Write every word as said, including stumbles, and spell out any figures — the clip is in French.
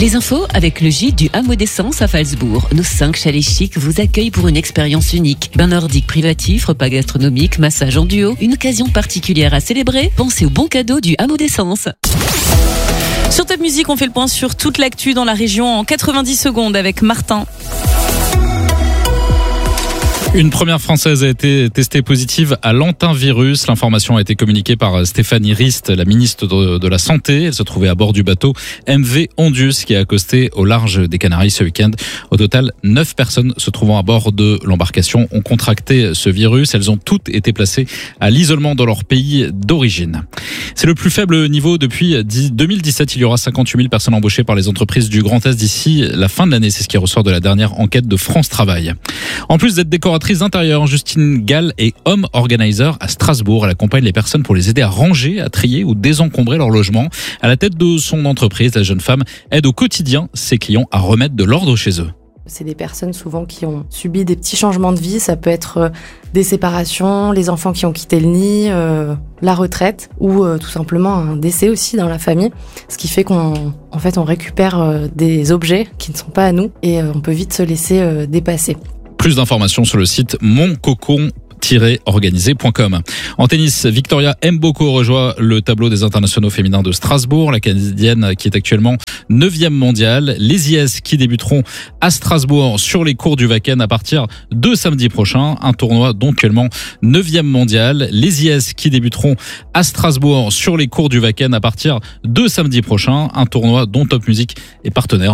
Les infos avec le gîte du Hameau d'Essence à Falsbourg. Nos cinq chalets chics vous accueillent pour une expérience unique. Bain nordique privatif, repas gastronomique, massage en duo. Une occasion particulière à célébrer. Pensez au bon cadeau du Hameau d'Essence. Sur Top Music, on fait le point sur toute l'actu dans la région en quatre-vingt-dix secondes avec Martin. Une première Française a été testée positive à l'antivirus. L'information a été communiquée par Stéphanie Rist, la ministre de, de la Santé. Elle se trouvait à bord du bateau M V Ondius qui a accosté au large des Canaries ce week-end. Au total, neuf personnes se trouvant à bord de l'embarcation ont contracté ce virus. Elles ont toutes été placées à l'isolement dans leur pays d'origine. C'est le plus faible niveau depuis deux mille dix-sept. Il y aura cinquante-huit mille personnes embauchées par les entreprises du Grand Est d'ici la fin de l'année. C'est ce qui ressort de la dernière enquête de France Travail. En plus d'être décoratrice d'intérieur, Justine Gall est home organizer à Strasbourg. Elle accompagne les personnes pour les aider à ranger, à trier ou désencombrer leur logement. À la tête de son entreprise, la jeune femme aide au quotidien ses clients à remettre de l'ordre chez eux. C'est des personnes souvent qui ont subi des petits changements de vie. Ça peut être des séparations, les enfants qui ont quitté le nid, euh, la retraite ou euh, tout simplement un décès aussi dans la famille. Ce qui fait qu'on en fait, on récupère euh, des objets qui ne sont pas à nous et euh, on peut vite se laisser euh, dépasser. Plus d'informations sur le site mon cocon tiret organisé point com. En tennis, Victoria Mboko rejoint le tableau des internationaux féminins de Strasbourg. La Canadienne qui est actuellement neuvième mondiale. Les I S qui débuteront à Strasbourg sur les cours du Wacken à partir de samedi prochain. Un tournoi dont actuellement neuvième mondiale. Les I S qui débuteront à Strasbourg sur les cours du Wacken à partir de samedi prochain. Un tournoi dont Top Music est partenaire.